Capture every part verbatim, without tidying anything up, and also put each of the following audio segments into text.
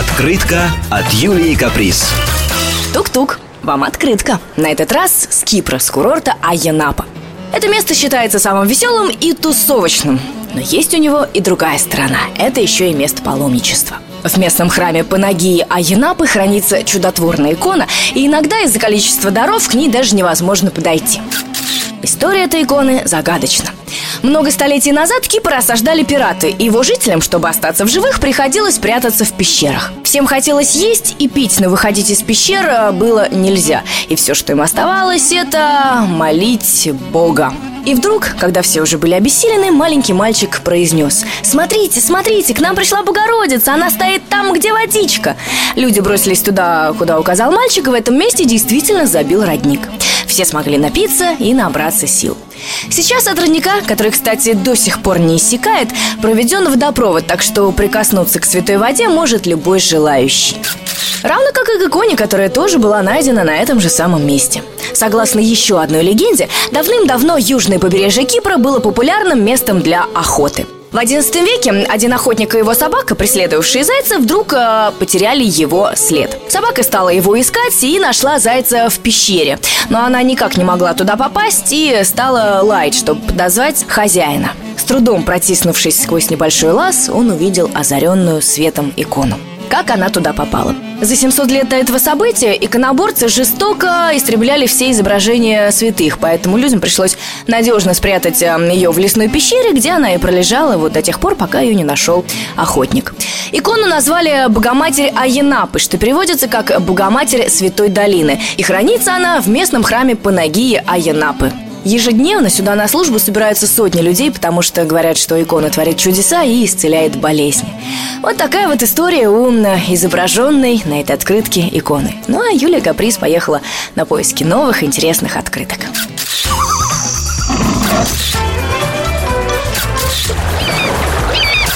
Открытка от Юлии Каприз. Тук-тук, вам открытка. На этот раз с Кипра, с курорта Айя-Напа. Это место считается самым веселым и тусовочным. Но есть у него и другая сторона. Это еще и место паломничества. В местном храме Панагии Айя-Напы хранится чудотворная икона, и иногда из-за количества даров к ней даже невозможно подойти. История этой иконы загадочна. Много столетий назад Кипр осаждали пираты, и его жителям, чтобы остаться в живых, приходилось прятаться в пещерах. Всем хотелось есть и пить, но выходить из пещер было нельзя. И все, что им оставалось, это молить Бога. И вдруг, когда все уже были обессилены, маленький мальчик произнес: «Смотрите, смотрите, к нам пришла Богородица, она стоит там, где водичка». Люди бросились туда, куда указал мальчик, и в этом месте действительно забил родник. Все смогли напиться и набраться сил. Сейчас от родника, который, кстати, до сих пор не иссякает, проведен водопровод, так что прикоснуться к святой воде может любой желающий. Равно как и к иконе, которая тоже была найдена на этом же самом месте. Согласно еще одной легенде, давным-давно южное побережье Кипра было популярным местом для охоты. В одиннадцатом веке один охотник и его собака, преследовавшие зайца, вдруг э, потеряли его след. Собака стала его искать и нашла зайца в пещере. Но она никак не могла туда попасть и стала лаять, чтобы подозвать хозяина. С трудом протиснувшись сквозь небольшой лаз, он увидел озаренную светом икону. Как она туда попала? За семьсот лет до этого события иконоборцы жестоко истребляли все изображения святых, поэтому людям пришлось надежно спрятать ее в лесной пещере, где она и пролежала вот до тех пор, пока ее не нашел охотник. Икону назвали Богоматерь Айя-Напы, что переводится как Богоматерь Святой Долины, и хранится она в местном храме Панагии Айя-Напы. Ежедневно сюда на службу собираются сотни людей, потому что говорят, что икона творит чудеса и исцеляет болезни. Вот такая вот история у изображенной на этой открытке иконы. Ну а Юлия Каприз поехала на поиски новых интересных открыток.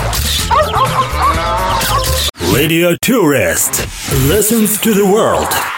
Radio Tourist. Listens to the world.